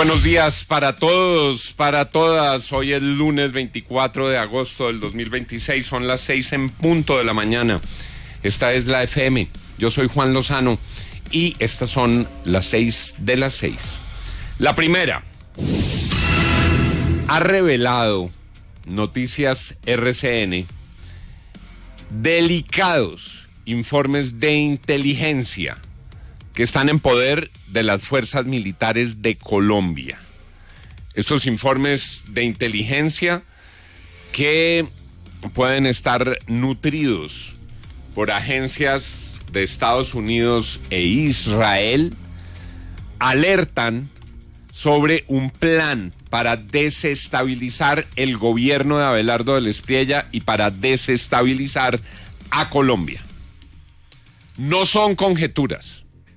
Buenos días para todos, para todas. Hoy es lunes 24 de agosto del 2026, son las 6 en punto de la mañana. Esta es la FM, yo soy Juan Lozano y estas son las 6 de las 6. La primera, ha revelado Noticias RCN delicados informes de inteligencia que están en poder de las fuerzas militares de Colombia. Estos informes de inteligencia que pueden estar nutridos por agencias de Estados Unidos e Israel alertan sobre un plan para desestabilizar el gobierno de Abelardo del Espriella y para desestabilizar a Colombia. No son conjeturas.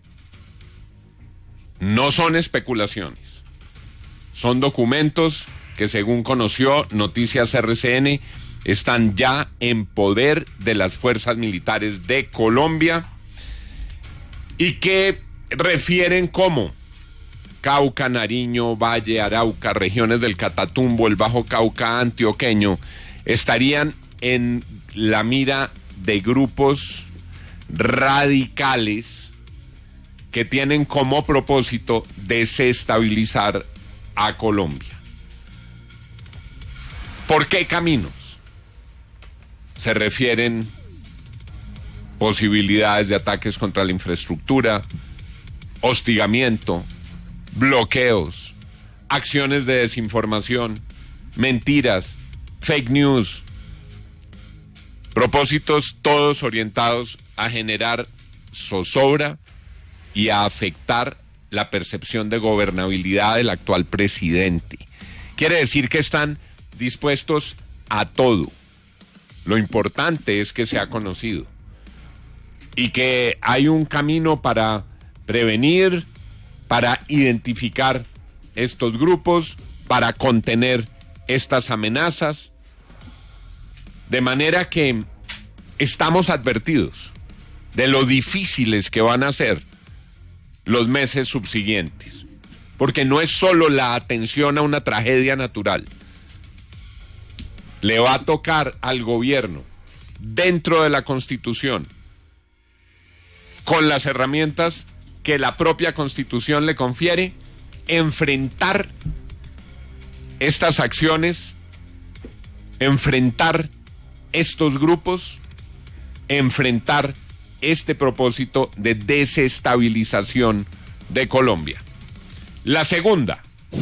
No son especulaciones, son documentos que, según conoció Noticias RCN, están ya en poder de las fuerzas militares de Colombia y que refieren cómo Cauca, Nariño, Valle, Arauca, regiones del Catatumbo, el Bajo Cauca antioqueño, estarían en la mira de grupos radicales que tienen como propósito desestabilizar a Colombia. ¿Por qué caminos? Se refieren posibilidades de ataques contra la infraestructura, hostigamiento, bloqueos, acciones de desinformación, mentiras, fake news, propósitos todos orientados a generar zozobra y a afectar la percepción de gobernabilidad del actual presidente. Quiere decir que están dispuestos a todo. Lo importante es que se ha conocido y que hay un camino para prevenir, para identificar estos grupos, para contener estas amenazas, de manera que estamos advertidos de lo difíciles que van a ser los meses subsiguientes, porque no es solo la atención a una tragedia natural. Le va a tocar al gobierno, dentro de la Constitución, con las herramientas que la propia Constitución le confiere, enfrentar estas acciones, enfrentar estos grupos, enfrentar este propósito de desestabilización de Colombia. La segunda,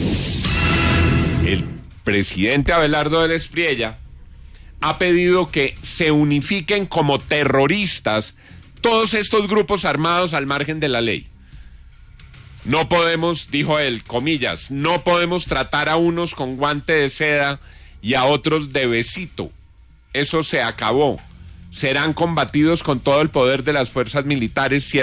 el presidente Abelardo del Espriella ha pedido que se unifiquen como terroristas todos estos grupos armados al margen de la ley. No podemos, dijo él, comillas, no podemos tratar a unos con guante de seda y a otros de besito. Eso se acabó. Serán combatidos con todo el poder de las fuerzas militares,